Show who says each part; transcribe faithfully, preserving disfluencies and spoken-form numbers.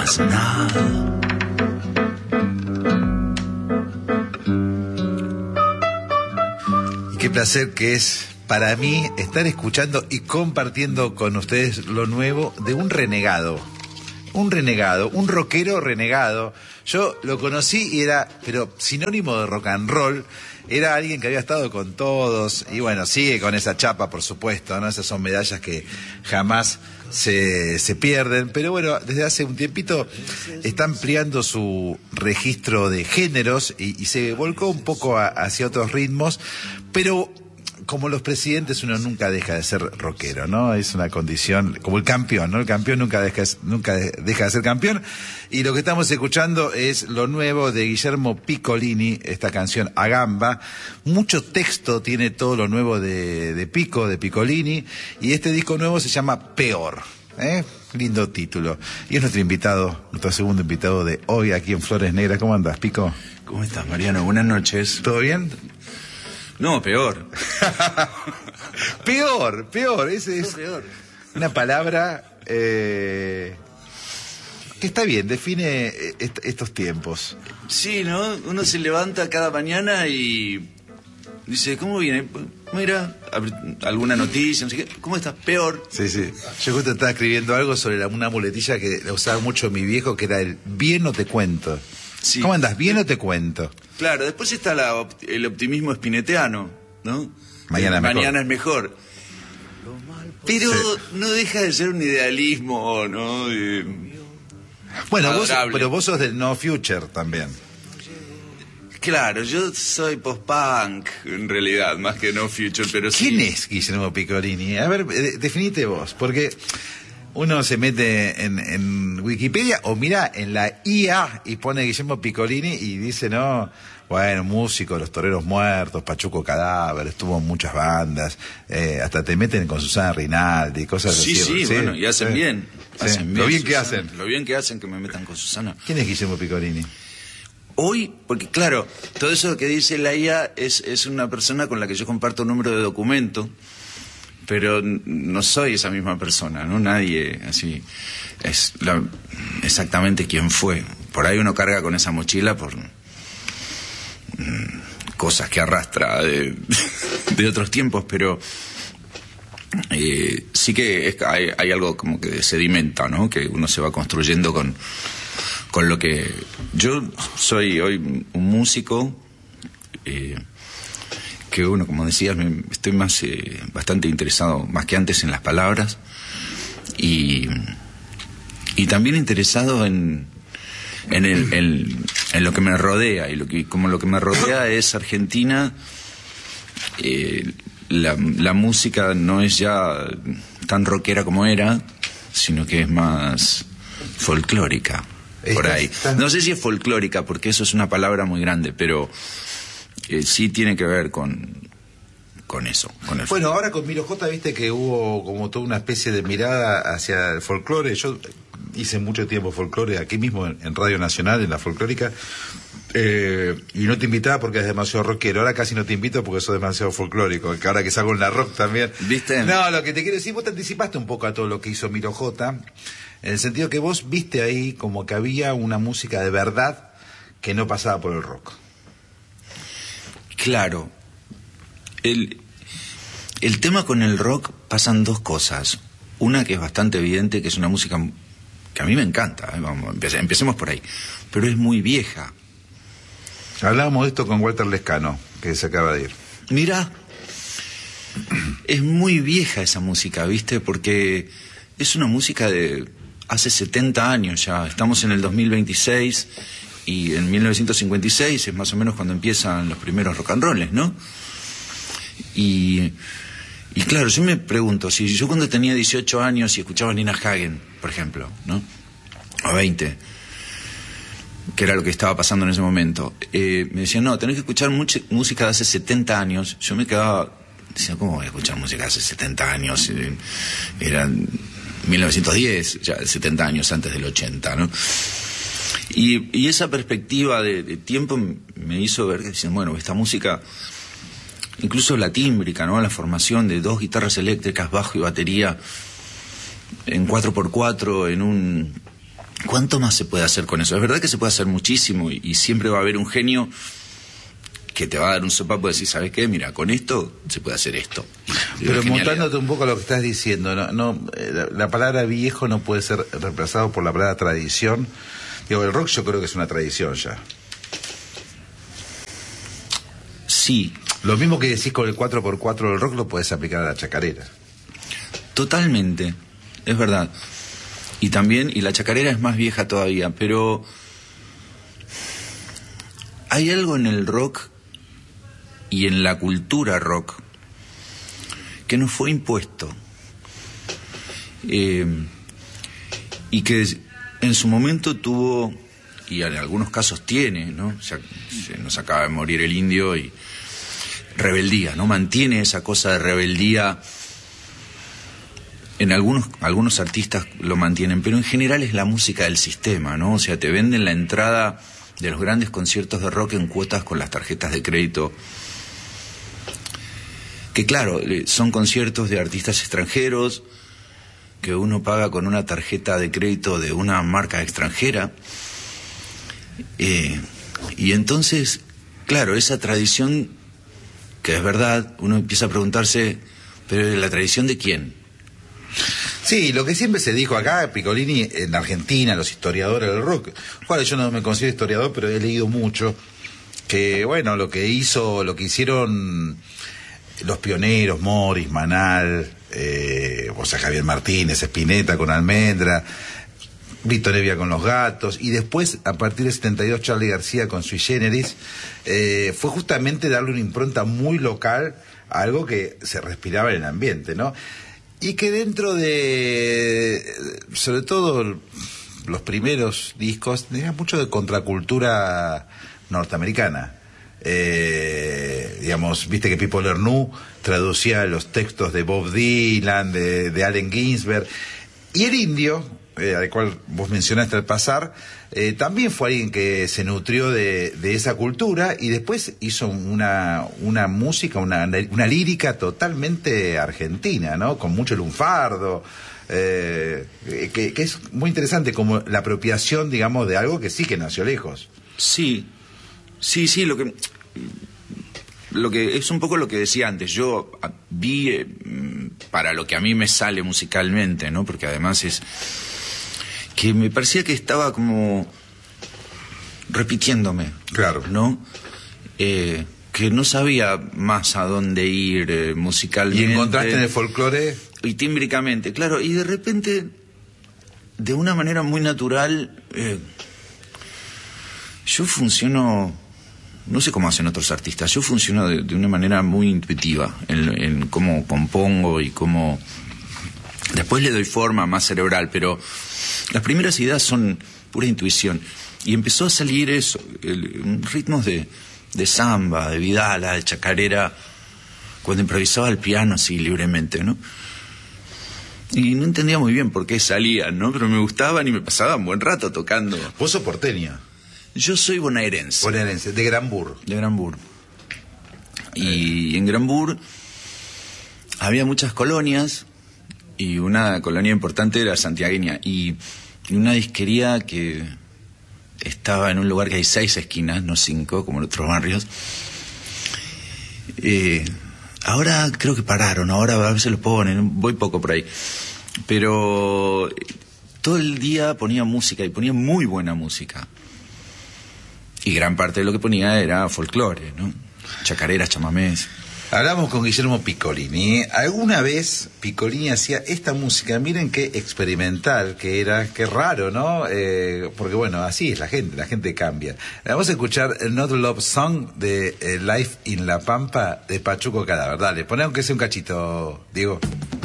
Speaker 1: más nada.
Speaker 2: Qué placer que es para mí estar escuchando y compartiendo con ustedes lo nuevo de un renegado. Un renegado, un rockero renegado. Yo lo conocí y era, pero sinónimo de rock and roll. Era alguien que había estado con todos y bueno, sigue con esa chapa, por supuesto, ¿no? Esas son medallas que jamás se, se pierden. Pero bueno, desde hace un tiempito está ampliando su registro de géneros y, y se volcó un poco a, hacia otros ritmos, pero como los presidentes uno nunca deja de ser rockero, ¿no? Es una condición, como el campeón, ¿no? El campeón nunca deja, nunca deja de ser campeón. Y lo que estamos escuchando es lo nuevo de Guillermo Piccolini, esta canción A Gamba. Mucho texto tiene todo lo nuevo de, de Pico, de Piccolini. Y este disco nuevo se llama Peor, ¿eh? Lindo título. Y es nuestro invitado, nuestro segundo invitado de hoy aquí en Flores Negras. ¿Cómo andás, Pico?
Speaker 1: ¿Cómo estás, Mariano? Buenas noches.
Speaker 2: ¿Todo bien?
Speaker 1: No, peor.
Speaker 2: Peor, peor. Ese es
Speaker 1: no, peor.
Speaker 2: Una palabra eh, que está bien, define est- estos tiempos.
Speaker 1: Sí, ¿no? Uno se levanta cada mañana y dice, ¿cómo viene? Mira, alguna noticia, no sé qué. ¿Cómo estás? Peor.
Speaker 2: Sí, sí. Yo justo estaba escribiendo algo sobre la, una muletilla que usaba mucho mi viejo, que era el bien no te cuento. Sí. ¿Cómo andás? Bien no te cuento.
Speaker 1: Claro, después está la, el optimismo espineteano, ¿no?
Speaker 2: Mañana es mejor.
Speaker 1: Mañana es mejor. Pero sí, no deja de ser un idealismo, ¿no? Eh,
Speaker 2: bueno, vos, pero vos sos del No Future también.
Speaker 1: Claro, yo soy post-punk, en realidad, más que No Future, pero sí.
Speaker 2: ¿Quién es Guillermo Piccolini? A ver, definite vos, porque uno se mete en, en Wikipedia o mira en la I A y pone Guillermo Piccolini y dice, no, bueno, músico, Los Toreros Muertos, Pachuco Cadáver, estuvo en muchas bandas, eh, hasta te meten con Susana Rinaldi y cosas
Speaker 1: sí,
Speaker 2: así.
Speaker 1: Sí, sí, bueno, y hacen sí. bien.
Speaker 2: Sí.
Speaker 1: Hacen bien.
Speaker 2: Lo bien
Speaker 1: Susana,
Speaker 2: que hacen.
Speaker 1: Lo bien que hacen que me metan con Susana.
Speaker 2: ¿Quién es Guillermo Piccolini?
Speaker 1: Hoy, porque claro, todo eso que dice la I A es, es una persona con la que yo comparto un número de documento, pero no soy esa misma persona, ¿no? Nadie así es la, exactamente quién fue. Por ahí uno carga con esa mochila por mmm, cosas que arrastra de, de otros tiempos, pero eh, sí que es, hay, hay algo como que sedimenta, ¿no? Que uno se va construyendo con, con lo que... Yo soy hoy un músico... Eh, que uno, como decías, me, estoy más eh, bastante interesado, más que antes, en las palabras y, y también interesado en en, el, el, en lo que me rodea, y lo que, como lo que me rodea es Argentina, eh, la, la música no es ya tan rockera como era, sino que es más folclórica, por ahí. No sé si es folclórica, porque eso es una palabra muy grande, pero Eh, sí tiene que ver con con eso, con el
Speaker 2: bueno, ahora con Miro J, viste que hubo como toda una especie de mirada hacia el folclore. Yo hice mucho tiempo folclore aquí mismo en, en Radio Nacional, en la folclórica, eh, y no te invitaba porque es demasiado rockero. Ahora casi no te invito porque sos demasiado folclórico, que ahora que salgo en la rock también.
Speaker 1: ¿Viste?
Speaker 2: No, lo que te quiero decir, vos te anticipaste un poco a todo lo que hizo Miro J, en el sentido que vos viste ahí como que había una música de verdad que no pasaba por el rock.
Speaker 1: Claro, el, el tema con el rock pasan dos cosas. Una que es bastante evidente, que es una música que a mí me encanta, ¿eh? Vamos, empecemos por ahí, pero es muy vieja.
Speaker 2: Hablábamos de esto con Walter Lescano, que se acaba de ir.
Speaker 1: Mira, es muy vieja esa música, ¿viste? Porque es una música de hace setenta años ya, estamos en el dos mil veintiséis... y en mil novecientos cincuenta y seis es más o menos cuando empiezan los primeros rock and rolls, ¿no? Y, y claro, yo me pregunto, si yo cuando tenía dieciocho años y escuchaba a Nina Hagen, por ejemplo, ¿no? A veinte, que era lo que estaba pasando en ese momento, eh, me decían, no, tenés que escuchar mucha música de hace setenta años. Yo me quedaba, decía, ¿cómo voy a escuchar música de hace setenta años? Eran mil novecientos diez, ya setenta años antes del ochenta, ¿no? Y, y esa perspectiva de, de tiempo me hizo ver que dicen, bueno, esta música, incluso la tímbrica, ¿no? La formación de dos guitarras eléctricas, bajo y batería, en cuatro por cuatro, en un ¿cuánto más se puede hacer con eso? Es verdad que se puede hacer muchísimo y, y siempre va a haber un genio que te va a dar un sopapo y decir, ¿sabes qué? Mira, con esto se puede hacer esto.
Speaker 2: Pero montándote un poco lo que estás diciendo, no, no la, la palabra viejo no puede ser reemplazado por la palabra tradición. Digo, el rock yo creo que es una tradición ya.
Speaker 1: Sí.
Speaker 2: Lo mismo que decís con el cuatro por cuatro del rock lo puedes aplicar a la chacarera.
Speaker 1: Totalmente, es verdad. Y también, y la chacarera es más vieja todavía, pero hay algo en el rock y en la cultura rock que nos fue impuesto. Eh, y que en su momento tuvo, y en algunos casos tiene, ¿no? O sea, se nos acaba de morir el indio y rebeldía, ¿no? Mantiene esa cosa de rebeldía. En algunos algunos artistas lo mantienen, pero en general es la música del sistema, ¿no? O sea, te venden la entrada de los grandes conciertos de rock en cuotas con las tarjetas de crédito. Que claro, son conciertos de artistas extranjeros que uno paga con una tarjeta de crédito de una marca extranjera. Eh, y entonces, claro, esa tradición, que es verdad, uno empieza a preguntarse, ¿pero la tradición de quién?
Speaker 2: Sí, lo que siempre se dijo acá, Piccolini, en Argentina, los historiadores del rock, cual yo no me considero historiador, pero he leído mucho, que bueno, lo que hizo, lo que hicieron los pioneros, Morris, Manal, eh, o sea, Javier Martínez, Spinetta con Almendra, Vito Nevia con Los Gatos, y después, a partir del setenta y dos, Charly García con Sui Generis, eh, fue justamente darle una impronta muy local a algo que se respiraba en el ambiente, ¿no? Y que dentro de, sobre todo los primeros discos, tenía mucho de contracultura norteamericana. Eh, digamos, viste que Pipo Lernoux traducía los textos de Bob Dylan, de, de Allen Ginsberg, y el indio, eh, al cual vos mencionaste al pasar, eh, también fue alguien que se nutrió de, de esa cultura y después hizo una, una música, una, una lírica totalmente argentina, ¿no? Con mucho lunfardo, eh, que, que es muy interesante como la apropiación, digamos, de algo que sí que nació lejos.
Speaker 1: Sí, sí, sí, lo que... Lo que es un poco lo que decía antes, yo vi eh, para lo que a mí me sale musicalmente, ¿no? Porque además es que me parecía que estaba como repitiéndome,
Speaker 2: claro,
Speaker 1: ¿no? Eh, que no sabía más a dónde ir eh, musicalmente.
Speaker 2: Y encontraste en el folclore
Speaker 1: y tímbricamente, claro, y de repente, de una manera muy natural, eh, yo funciono. No sé cómo hacen otros artistas, yo funciono de, de una manera muy intuitiva en, en cómo compongo y cómo... Después le doy forma más cerebral, pero las primeras ideas son pura intuición. Y empezó a salir eso, el, ritmos de, de samba, de vidala, de chacarera, cuando improvisaba el piano así libremente, ¿no? Y no entendía muy bien por qué salían, ¿no? Pero me gustaban y me pasaban buen rato tocando.
Speaker 2: Vos sos porteña.
Speaker 1: Yo soy bonaerense.
Speaker 2: Bonaerense, de Granbur.
Speaker 1: De Granbur. Y eh. en Granbur había muchas colonias, y una colonia importante era santiagueña, y, y una disquería que estaba en un lugar que hay seis esquinas, no cinco, como en otros barrios. Eh, ahora creo que pararon, ahora a veces lo ponen, voy poco por ahí. Pero todo el día ponía música, y ponía muy buena música. Y gran parte de lo que ponía era folclore, ¿no? Chacareras, chamamés.
Speaker 2: Hablamos con Guillermo Piccolini. Alguna vez Piccolini hacía esta música, miren qué experimental que era, qué raro, ¿no? Eh, porque bueno, así es la gente, la gente cambia. Vamos a escuchar Another Love Song de eh, Life in La Pampa de Pachuco Cadáver. Dale, poné aunque sea un cachito, Diego.